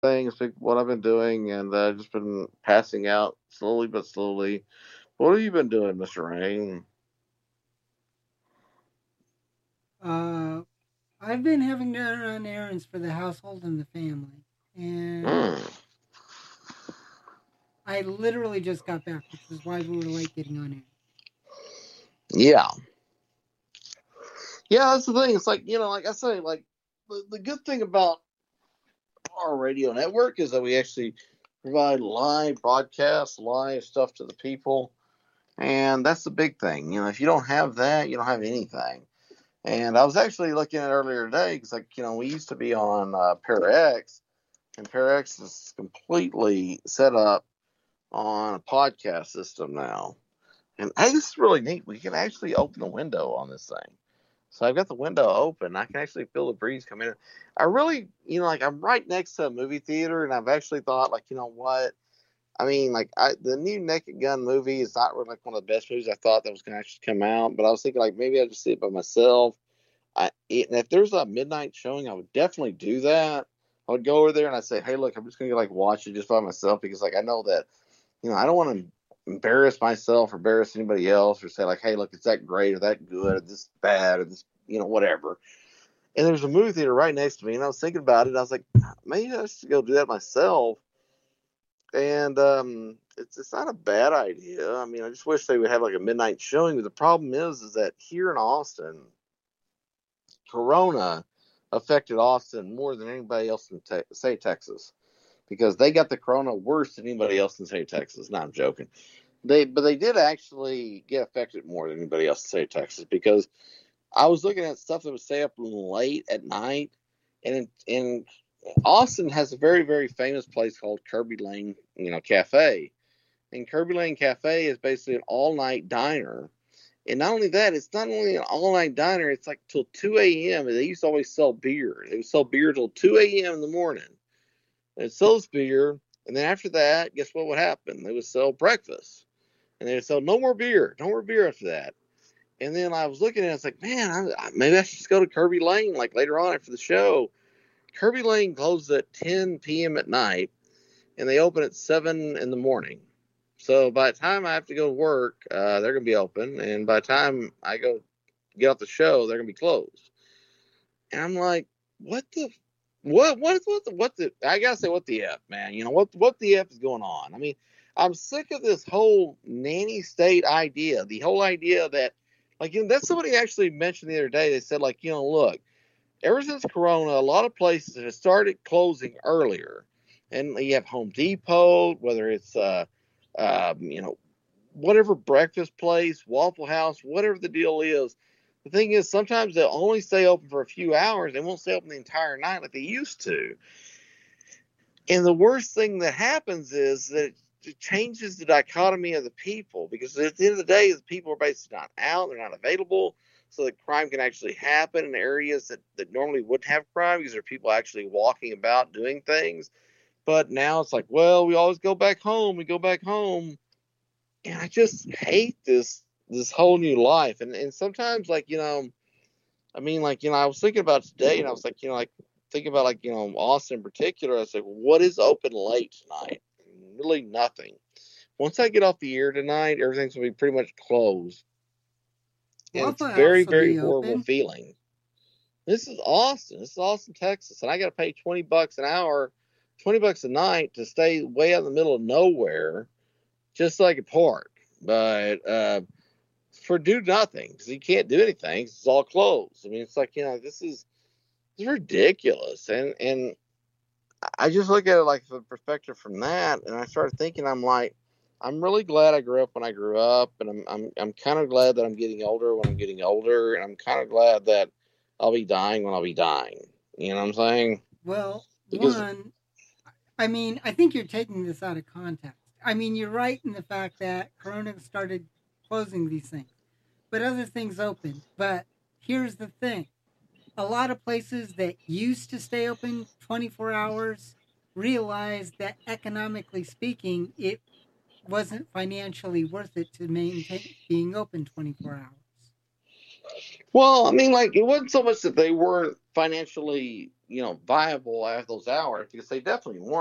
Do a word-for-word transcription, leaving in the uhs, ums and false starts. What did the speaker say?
things, like what I've been doing, and uh, just been passing out slowly but slowly. What have you been doing, Mister Rain? Uh, I've been having to run errands for the household and the family, and Mm, I literally just got back, which is why we were late getting on air. yeah, yeah. That's the thing. It's like you know, like I say, like the, the good thing about our radio network is that we actually provide live broadcasts, live stuff to the people, and that's the big thing. You know, if you don't have that, you don't have anything. And I was actually looking at it earlier today because, like, you know, we used to be on uh, ParaX, and ParaX is completely set up on a podcast system now. And hey, this is really neat. We can actually open the window on this thing. So I've got the window open. I can actually feel the breeze come in. I really, you know, like I'm right next to a movie theater, and I've actually thought, like, you know what? I mean, like I, the new Naked Gun movie is not really like one of the best movies I thought that was going to actually come out. But I was thinking, like, maybe I'll just see it by myself. I, and if there's a midnight showing, I would definitely do that. I would go over there and I'd say, hey, look, I'm just going to like watch it just by myself because, like, I know that, you know, I don't want to embarrass myself or embarrass anybody else or say, like, hey, look, it's that great or that good or this bad or this, you know, whatever. And there's a movie theater right next to me, and I was thinking about it. I was like, maybe I should go do that myself. And um, it's it's not a bad idea. I mean, I just wish they would have like a midnight showing. But the problem is, is that here in Austin, Corona affected Austin more than anybody else in te- say Texas because they got the Corona worse than anybody else in say Texas. No, I'm joking. They but they did actually get affected more than anybody else in say Texas because I was looking at stuff that would stay up late at night, and in, in Austin has a very very famous place called Kirby Lane, you know, Cafe. And Kirby Lane Cafe is basically an all night diner. And not only that, it's not only an all night diner, it's like till two a m. And they used to always sell beer. They would sell beer till two a m in the morning. They would sell this beer. And then after that, guess what would happen? They would sell breakfast. And they would sell no more beer, no more beer after that. And then I was looking at it, I was like, man, I, maybe I should just go to Kirby Lane like later on after the show. Kirby Lane closes at ten p m at night, and they open at seven in the morning. So by the time I have to go to work, uh, they're going to be open, and by the time I go get off the show, they're going to be closed. And I'm like, what the, what, what, what, the, what the? I gotta say, what the f, man? You know what, what the f is going on? I mean, I'm sick of this whole nanny state idea. The whole idea that, like, you know, that's somebody actually mentioned the other day. They said, like, you know, look, ever since Corona, a lot of places have started closing earlier, and you have Home Depot, whether it's uh, um, you know, whatever breakfast place, Waffle House, whatever the deal is. The thing is, sometimes they'll only stay open for a few hours. They won't stay open the entire night like they used to. And the worst thing that happens is that it changes the dichotomy of the people because at the end of the day, the people are basically not out, they're not available, so that crime can actually happen in areas that, that normally wouldn't have crime because there are people actually walking about doing things. But now it's like, well, we always go back home, we go back home. And I just hate this this whole new life. And and sometimes like, you know, I mean like, you know, I was thinking about today and I was like, you know, like thinking about like, you know, Austin in particular. I was like, what is open late tonight? Really nothing. Once I get off the air tonight, everything's gonna be pretty much closed. And it's Waffle very, House will very be horrible open. feeling. This is Austin. This is Austin, Texas, and I gotta pay twenty bucks an hour, twenty bucks a night to stay way out in the middle of nowhere just so I could park. But uh for do nothing because you can't do anything. It's all closed. I mean, it's like you know, this is it's ridiculous, and and I just look at it like the perspective from that, and I started thinking, I'm like, I'm really glad I grew up when I grew up, and I'm I'm I'm kind of glad that I'm getting older when I'm getting older, and I'm kind of glad that I'll be dying when I'll be dying. You know what I'm saying? Well, Because one, I mean, I think you're taking this out of context. I mean, you're right in the fact that Corona started closing these things, but other things opened. But here's the thing: a lot of places that used to stay open twenty-four hours realized that economically speaking, it wasn't financially worth it to maintain being open twenty-four hours. well, I mean, like it wasn't so much that they weren't financially you know, viable after those hours because they definitely weren't.